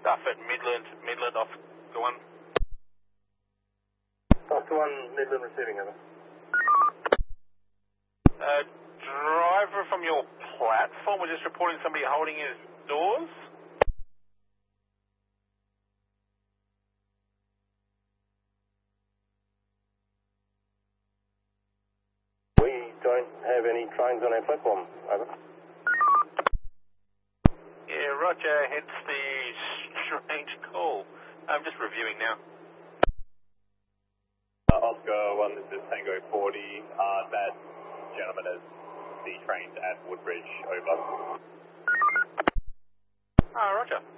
Stuff at Midland off the one. Off to 1, Midland receiving, over. Driver from your platform, we're just reporting somebody holding his doors. We don't have any trains on our platform, over. Yeah, roger, hence the strange call. I'm just reviewing now. Oscar 1, this is Tango 40. That gentleman is the trains at Woodbridge, over. Roger.